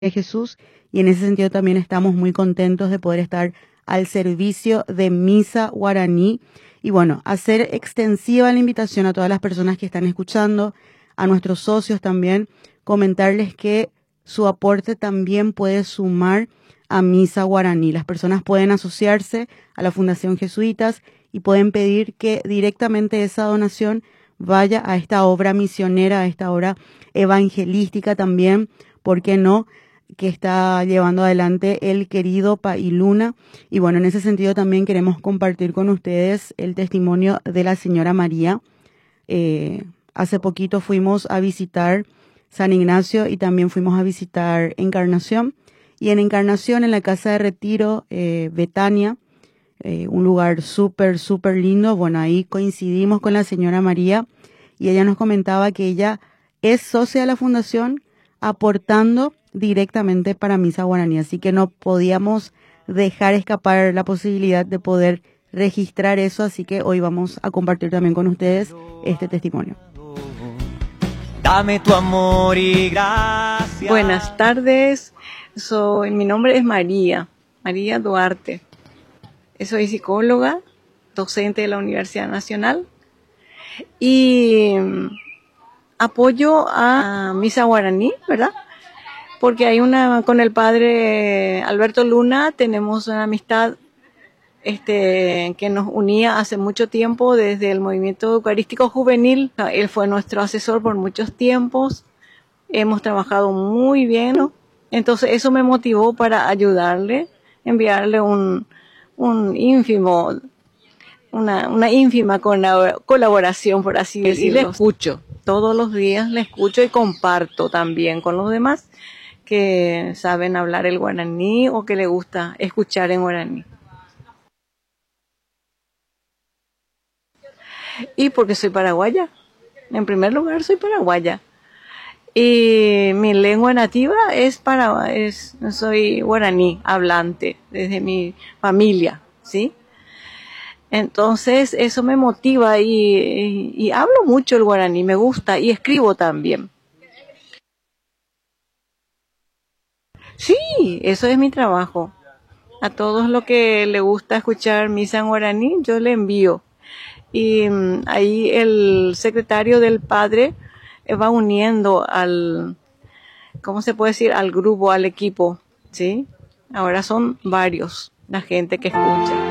de Jesús, y en ese sentido también estamos muy contentos de poder estar al servicio de Misa Guaraní y bueno, hacer extensiva la invitación a todas las personas que están escuchando, a nuestros socios también, comentarles que su aporte también puede sumar a Misa Guaraní. Las personas pueden asociarse a la Fundación Jesuitas y pueden pedir que directamente esa donación vaya a esta obra misionera, a esta obra evangelística también, ¿por qué no?, que está llevando adelante el querido Pailuna. Y bueno, en ese sentido también queremos compartir con ustedes el testimonio de la señora María. Hace poquito fuimos a visitar San Ignacio y también fuimos a visitar Encarnación. Y en Encarnación, en la casa de retiro Betania, un lugar súper lindo. Bueno, ahí coincidimos con la señora María y ella nos comentaba que ella es socia de la fundación aportando directamente para Misa Guaraní, así que no podíamos dejar escapar la posibilidad de poder registrar eso, así que hoy vamos a compartir también con ustedes este testimonio. Dame tu amor y gracias. Buenas tardes, mi nombre es María Duarte. Soy psicóloga, docente de la Universidad Nacional y apoyo a Misa Guaraní, ¿verdad? Porque hay con el padre Alberto Luna tenemos una amistad que nos unía hace mucho tiempo desde el movimiento eucarístico juvenil. Él fue nuestro asesor por muchos tiempos. Hemos trabajado muy bien, ¿no? Entonces eso me motivó para ayudarle, enviarle una ínfima colaboración, por así decirlo. Y le escucho, todos los días le escucho y comparto también con los demás que saben hablar el guaraní o que le gusta escuchar en guaraní. Y porque soy paraguaya, en primer lugar soy paraguaya. Y mi lengua nativa soy guaraní hablante desde mi familia, ¿sí? Entonces eso me motiva y hablo mucho el guaraní, me gusta y escribo también. Sí, eso es mi trabajo. A todos los que le gusta escuchar misa en guaraní, yo le envío. Y ahí el secretario del padre va uniendo ¿cómo se puede decir? Al grupo, al equipo, ¿sí? Ahora son varios la gente que escucha.